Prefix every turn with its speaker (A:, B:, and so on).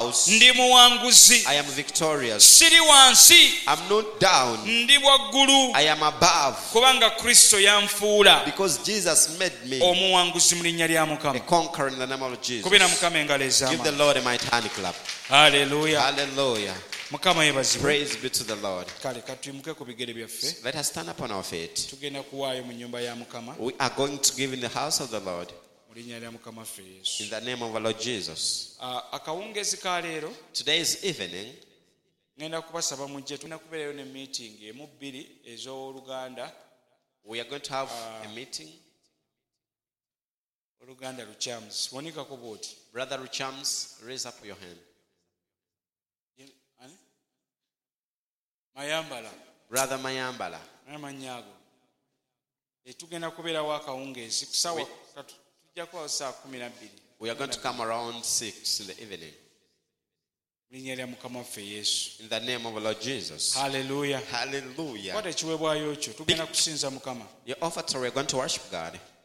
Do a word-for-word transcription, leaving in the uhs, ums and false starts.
A: house.
B: Ndi muwanguzi.
A: I am victorious.
B: Siri wansi.
A: I'm not down.
B: Ndi waggulu.
A: I am above.
B: Kubanga Kristo yanfuula.
A: Because Jesus made me
B: omuwanguzi mu linnya lya Mukama.
A: a conqueror in the name of Jesus.
B: Kubira Mukama engalo ezaama.
A: Give the Lord a mighty hand clap.
B: Hallelujah.
A: Hallelujah.
B: Mukama yebazibwe.
A: Praise be to the Lord.
B: Kale katuyimuke ku bigere byaffe.
A: Let us stand up on our feet.
B: Tugenda kuwaayo mu nnyumba ya Mukama.
A: We are going to give in the house of the Lord.
B: Mu linnya lya Mukama ffe Yesu.
A: In the name of our Lord Jesus.
B: Akawungezi ka leero.
A: Today's evening.
B: Ngenda kubasaba mujje tulina kubeerayo ne meeting emu bbiri ez'Oluganda.
A: We are going to have uh, a meeting.
B: Oluganda Luchams. Wonikako bw'oti.
A: Brother Luchams, raise up your hand.
B: Mayambala.
A: Brother Mayambala.
B: Amanyago. Etugenda kubeerawo akawungezi kusawa tujja kuba saa kumi na bbiri.
A: We are going to come around six in the evening.
B: Linnya lya Mukama waffe Yesu.
A: In the name of the Lord Jesus.
B: Hallelujah.
A: Hallelujah.
B: Kwata ekiweebwayo kyo tugenda kusinza Mukama.
A: Your offer, we are going to worship God.